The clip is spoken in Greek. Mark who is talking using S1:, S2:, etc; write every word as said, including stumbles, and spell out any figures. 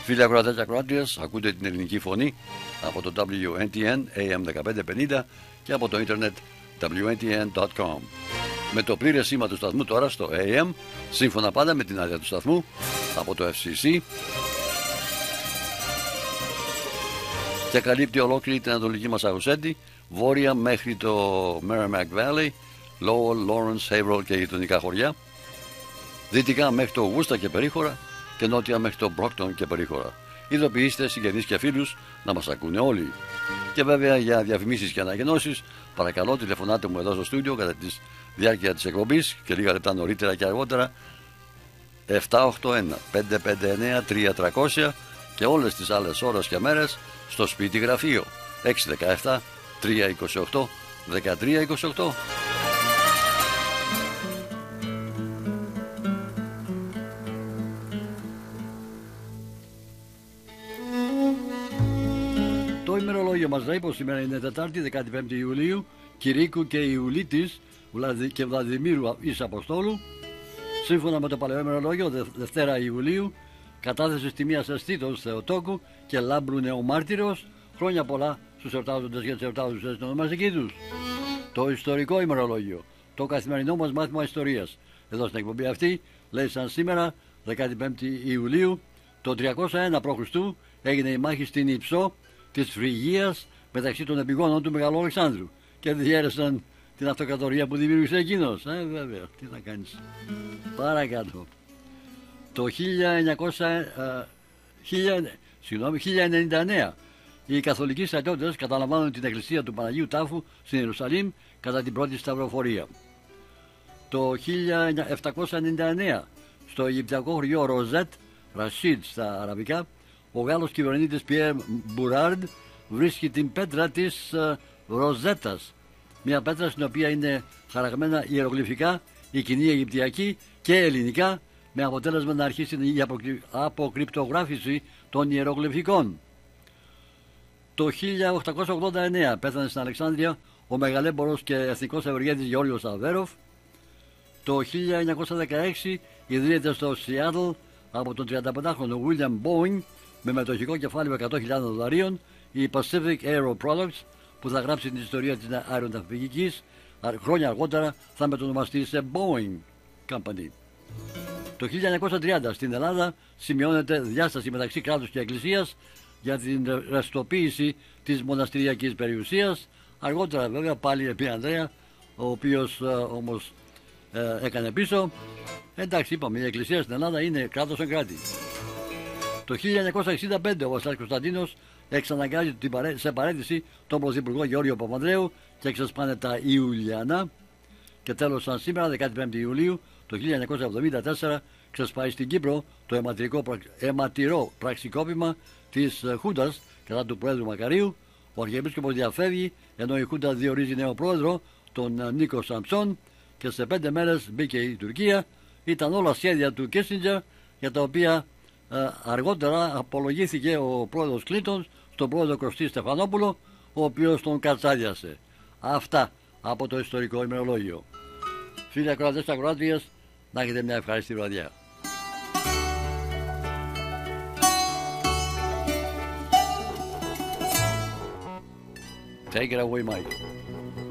S1: Φίλοι ακροατές και ακροάτριες, ακούτε την ελληνική φωνή από το ντάμπλιου εν τι εν έι εμ δεκαπέντε πενήντα και από το ίντερνετ ντάμπλιου εν τι εν τελεία κομ. Με το πλήρες σήμα του σταθμού τώρα στο έι εμ, σύμφωνα πάντα με την άδεια του σταθμού από το εφ σι σι, και καλύπτει ολόκληρη την ανατολική Μασαχουσέτη, βόρεια μέχρι το Merrimack Valley, Lowell, Lawrence, Haverhill και γειτονικά χωριά, δυτικά μέχρι το Worcester και περίχωρα και νότια μέχρι το Brockton και περίχωρα. Ειδοποιήστε συγγενείς και φίλους να μας ακούνε όλοι. Και βέβαια για διαφημίσεις και ανακοινώσεις, παρακαλώ τηλεφωνάτε μου εδώ στο στούντιο κατά τη διάρκεια της εκπομπής και λίγα λεπτά νωρίτερα και αργότερα επτά οκτώ ένα πέντε πέντε εννέα τρία τρία και όλες τις άλλες ώρες και μέρες στο σπίτι γραφείο έξι ένα επτά τρία δύο οκτώ ένα τρία δύο οκτώ. Το ημερολόγιο μας λέει πως σήμερα είναι Τετάρτη δεκαπέντε Ιουλίου, Κυρίκου και Ιουλίτης και Βλαδιμίρου εις Αποστόλου. Σύμφωνα με το παλαιό ημερολόγιο, Δευτέρα Ιουλίου, κατάθεση τιμίας Αισθήτως Θεοτόκου και Λάμπρου Νεομάρτυρος. Χρόνια πολλά στους εορτάζοντες και τις εορτάζοντες στην ονομαστική τους. Το ιστορικό ημερολόγιο, το καθημερινό μας μάθημα ιστορίας. Εδώ στην εκπομπή αυτή λέει σαν σήμερα, δεκαπέντε Ιουλίου, το τριακόσια ένα π.Χ. έγινε η μάχη στην Υψώ της Φρυγίας μεταξύ των επιγόνων του Μεγαλού Αλεξάνδρου και διέρεσαν την αυτοκρατορία που δημιούργησε εκείνος. Ε, βέβαια, τι να κάνεις. Παρακάτω. Το χίλια εννιακόσια ενενήντα εννέα οι καθολικοί στρατιώτες καταλαμβάνουν την εκκλησία του Παναγίου Τάφου στην Ιερουσαλήμ κατά την πρώτη σταυροφορία. Το χίλια επτακόσια ενενήντα εννέα στο Αιγυπτιακό χωριό Ροζέτ, Ρασίδ στα αραβικά, ο Γάλλος κυβερνήτης Πιέρ Μπουράρντ βρίσκει την πέτρα της uh, Ροζέτας. Μια πέτρα στην οποία είναι χαραγμένα ιερογλυφικά η κοινή Αιγυπτιακή και ελληνικά, με αποτέλεσμα να αρχίσει η αποκρυπτογράφηση των ιερογλυφικών. Το χίλια οκτακόσια ογδόντα εννέα πέθανε στην Αλεξάνδρεια ο μεγαλέμπορος και εθνικός ευεργέτης Γεώργιος Αβέροφ. Το χίλια εννιακόσια δεκαέξι ιδρύεται στο Σιάτλ από τον τριανταπεντάχρονο William Boeing με μετοχικό κεφάλαιο εκατό χιλιάδων δολαρίων η Pacific Aero Products, που θα γράψει την ιστορία της αεροναυπηγικής. Χρόνια αργότερα θα μετονομαστεί σε Boeing Company. Το χίλια εννιακόσια τριάντα στην Ελλάδα σημειώνεται διάσταση μεταξύ κράτους και εκκλησίας για την ρευστοποίηση της μοναστηριακής περιουσίας. Αργότερα βέβαια πάλι επί Ανδρέα, ο οποίος ε, όμως ε, έκανε πίσω. Εντάξει, είπαμε, η εκκλησία στην Ελλάδα είναι κράτος εν κράτη. Το χίλια εννιακόσια εξήντα πέντε ο Βασιλιάς Κωνσταντίνος εξαναγκάζει σε παρέτηση τον Πρωθυπουργό Γεώργιο Παπανδρέου και ξεσπάνε τα Ιουλιανά. Και τέλος, σαν σήμερα, δεκαπέντε Ιουλίου το χίλια εννιακόσια εβδομήντα τέσσερα, ξεσπάει στην Κύπρο το αιματηρό πραξικόπημα της Χούντας κατά του Πρόεδρου Μακαρίου. Ο Αρχιεπίσκοπος διαφεύγει, ενώ η Χούντα διορίζει νέο πρόεδρο, τον Νίκο Σαμψόν, και σε πέντε μέρες μπήκε η Τουρκία. Ήταν όλα σχέδια του Κίσιντζερ, για τα οποία ε, αργότερα απολογήθηκε ο πρόεδρος Κλίντον στον πρόεδρο Κωστή Στεφανόπουλο, ο οποίος τον κατσάδιασε. Αυτά από το ιστορικό ημερολόγιο. Φίλοι ακροατές και ακροάτριες, να έχετε μια ευχαριστή βραδιά. Take it away, Mike.